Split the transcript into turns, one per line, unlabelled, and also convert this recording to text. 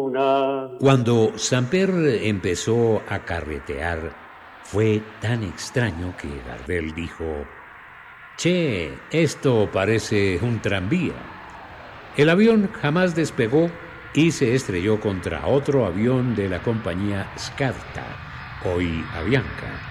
Cuando Samper empezó a carretear, fue tan extraño que Gardel dijo: «Che, esto parece un tranvía». El avión jamás despegó y se estrelló contra otro avión de la compañía Scarta, hoy Avianca.